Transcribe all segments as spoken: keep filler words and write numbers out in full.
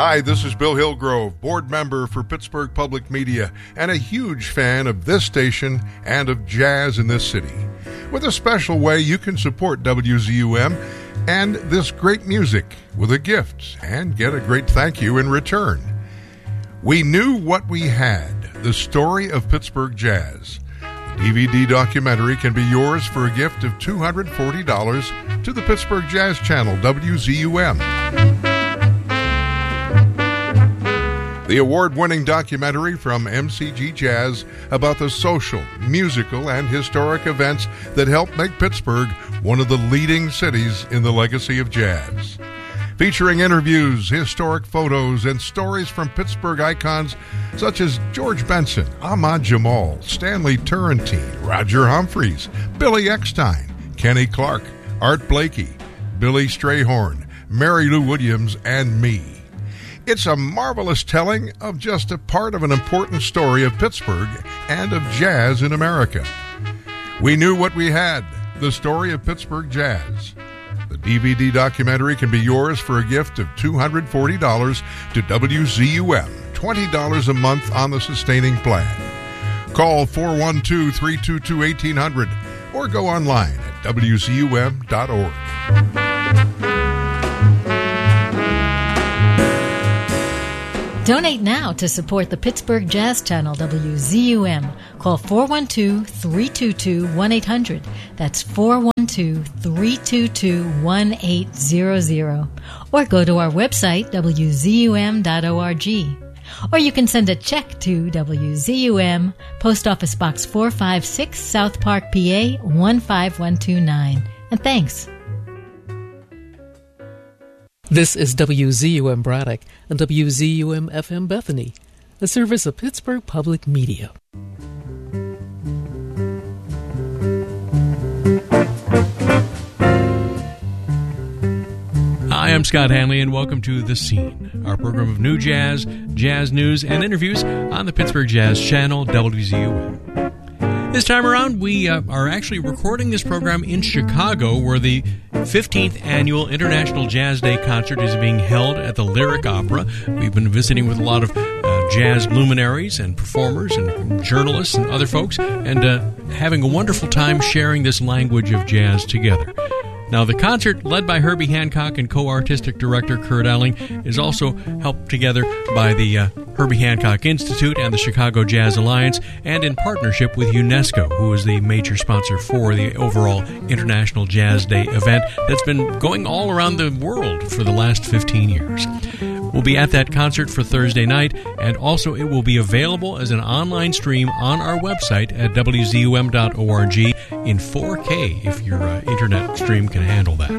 Hi, this is Bill Hillgrove, board member for Pittsburgh Public Media and a huge fan of this station and of jazz in this city. With a special way you can support W Z U M and this great music with a gift and get a great thank you in return. We Knew What We Had, the story of Pittsburgh jazz. The D V D documentary can be yours for a gift of two hundred forty dollars to the Pittsburgh Jazz Channel, W Z U M. The award-winning documentary from M C G Jazz about the social, musical, and historic events that helped make Pittsburgh one of the leading cities in the legacy of jazz. Featuring interviews, historic photos, and stories from Pittsburgh icons such as George Benson, Ahmad Jamal, Stanley Turrentine, Roger Humphreys, Billy Eckstein, Kenny Clark, Art Blakey, Billy Strayhorn, Mary Lou Williams, and me. It's a marvelous telling of just a part of an important story of Pittsburgh and of jazz in America. We Knew What We Had, the story of Pittsburgh jazz. The D V D documentary can be yours for a gift of two hundred forty dollars to W Z U M, twenty dollars a month on the sustaining plan. Call four one two, three two two, one eight zero zero or go online at W Z U M dot org. Donate now to support the Pittsburgh Jazz Channel, W Z U M. Call four one two, three two two, one eight hundred. That's four one two, three two two, one eight zero zero. Or go to our website, W Z U M dot org. Or you can send a check to W Z U M, Post Office Box four five six, South Park, P A one five one two nine. And thanks. This is W Z U M Braddock and W Z U M F M Bethany, a service of Pittsburgh Public Media. Hi, I'm Scott Hanley, and welcome to The Scene, our program of new jazz, jazz news, and interviews on the Pittsburgh Jazz Channel, W Z U M. This time around, we uh, are actually recording this program in Chicago, where the fifteenth Annual International Jazz Day Concert is being held at the Lyric Opera. We've been visiting with a lot of uh, jazz luminaries and performers and journalists and other folks, and uh, having a wonderful time sharing this language of jazz together. Now, the concert, led by Herbie Hancock and co-artistic director Kurt Elling, is also helped together by the uh, Herbie Hancock Institute and the Chicago Jazz Alliance, and in partnership with UNESCO, who is the major sponsor for the overall International Jazz Day event that's been going all around the world for the last fifteen years. We'll be at that concert for Thursday night, and also it will be available as an online stream on our website at W Z U M dot org in four K if your uh, internet stream can handle that.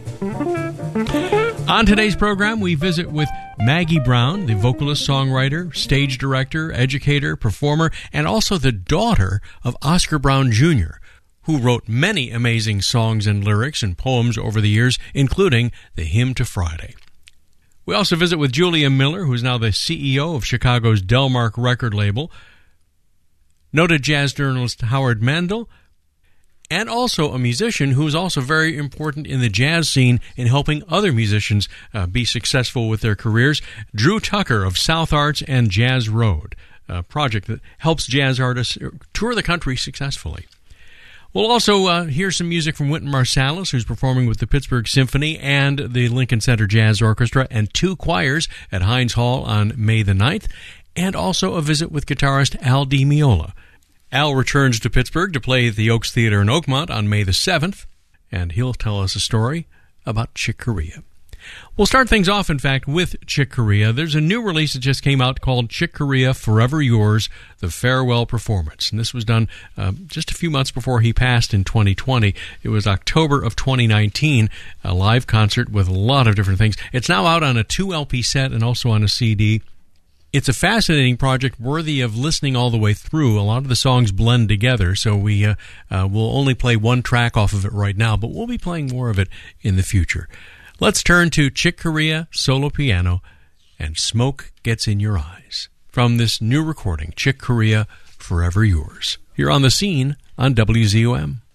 On today's program, we visit with Maggie Brown, the vocalist, songwriter, stage director, educator, performer, and also the daughter of Oscar Brown Junior, who wrote many amazing songs and lyrics and poems over the years, including The Hymn to Friday. We also visit with Julia Miller, who is now the C E O of Chicago's Delmark record label, noted jazz journalist Howard Mandel, and also a musician who is also very important in the jazz scene in helping other musicians uh, be successful with their careers, Drew Tucker of South Arts and Jazz Road, a project that helps jazz artists tour the country successfully. We'll also uh, hear some music from Wynton Marsalis, who's performing with the Pittsburgh Symphony and the Lincoln Center Jazz Orchestra and two choirs at Heinz Hall on May the ninth, and also a visit with guitarist Al Di Meola. Al returns to Pittsburgh to play at the Oaks Theater in Oakmont on May the seventh, and he'll tell us a story about Chick Corea. We'll start things off, in fact, with Chick Corea. There's a new release that just came out called Chick Corea, Forever Yours, The Farewell Performance. And this was done uh, just a few months before he passed in twenty twenty. It was October of twenty nineteen, a live concert with a lot of different things. It's now out on a two L P set and also on a C D. It's a fascinating project worthy of listening all the way through. A lot of the songs blend together, so we uh, uh, will only play one track off of it right now, but we'll be playing more of it in the future. Let's turn to Chick Corea, solo piano, and Smoke Gets in Your Eyes. From this new recording, Chick Corea, Forever Yours. Here on The Scene on W Z U M.